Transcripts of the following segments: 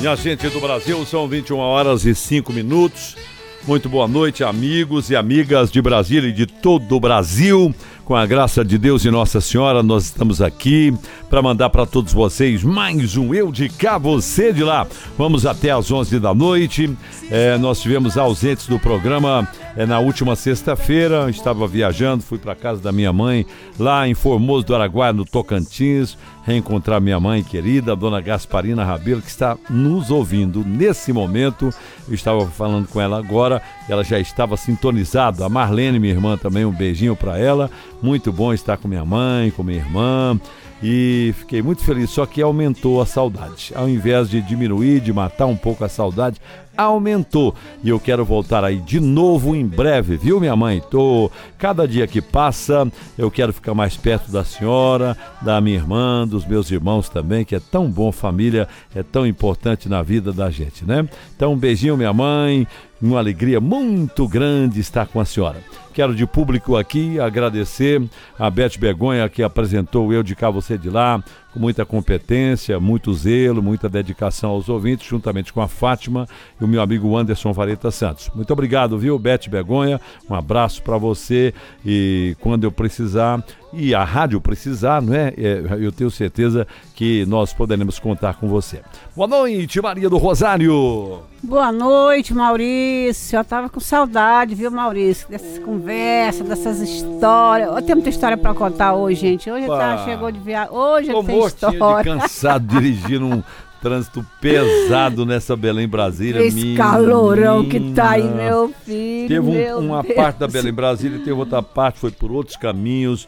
Minha gente do Brasil, são 21h05. Muito boa noite, amigos e amigas de Brasília e de todo o Brasil. Com a graça de Deus e Nossa Senhora, nós estamos aqui para mandar para todos vocês mais um Eu de Cá, Você de Lá. Vamos até às 11 da noite. Nós tivemos ausentes do programa na última sexta-feira. Estava viajando, fui para casa da minha mãe, lá em Formoso do Araguaia, no Tocantins, reencontrar minha mãe querida, a dona Gasparina Rabelo, que está nos ouvindo nesse momento. Eu estava falando com ela agora, ela já estava sintonizada. A Marlene, minha irmã, também, um beijinho para ela. Muito bom estar com minha mãe, com minha irmã, e fiquei muito feliz, só que aumentou a saudade. Ao invés de diminuir, de matar um pouco a saudade, aumentou. E eu quero voltar aí de novo em breve, viu, minha mãe? Cada dia que passa, eu quero ficar mais perto da senhora, da minha irmã, dos meus irmãos também, que é tão bom, família é tão importante na vida da gente, né? Então, um beijinho, minha mãe, uma alegria muito grande estar com a senhora. Quero de público aqui agradecer a Beth Begonha, que apresentou o Eu de Cá, Você de Lá, com muita competência, muito zelo, muita dedicação aos ouvintes, juntamente com a Fátima e o meu amigo Anderson Vareta Santos. Muito obrigado, viu, Beth Begonha? Um abraço para você, e quando eu precisar, e a rádio precisar, não é? Eu tenho certeza que nós poderemos contar com você. Boa noite, Maria do Rosário. Boa noite, Maurício. Eu tava com saudade, viu, Maurício? Dessas conversas, dessas histórias. Tem muita história para contar hoje, gente. Hoje chegou de viagem. Hoje tem história. De cansado dirigindo um trânsito pesado nessa Belém Brasília. Esse calorão que tá aí, meu filho. Teve uma parte da Belém Brasília, teve outra parte, foi por outros caminhos.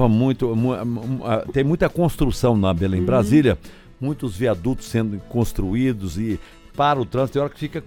Tem muita construção na Belém Brasília, muitos viadutos sendo construídos e para o trânsito, tem hora que fica